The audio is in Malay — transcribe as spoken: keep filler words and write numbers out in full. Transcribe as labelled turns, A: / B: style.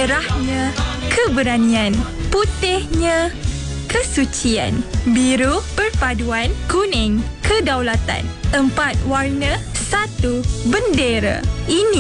A: merahnya keberanian, putihnya kesucian, biru perpaduan, kuning kedaulatan. Empat warna, satu bendera. Ini